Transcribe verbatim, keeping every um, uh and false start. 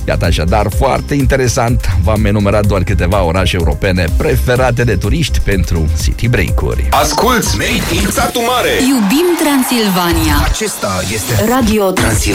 Iată așadar, foarte interesant, v-am enumerat doar câteva orașe europene preferate de turiști pentru city break-uri. Asculți Made in Satu Mare! Iubim Transilvania! Acesta este Radio Transilvania.